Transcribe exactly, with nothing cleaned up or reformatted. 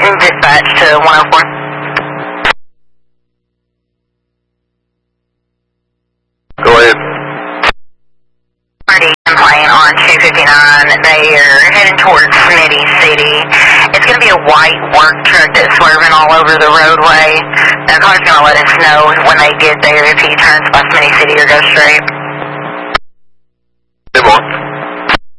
Dispatch to one oh four. Go ahead. Party plane on two fifty-nine. They are heading towards Smitty City. It's going to be a white work truck that's swerving all over the roadway. The car's going to let us know when they get there if he turns by Smitty City or goes straight. Come on.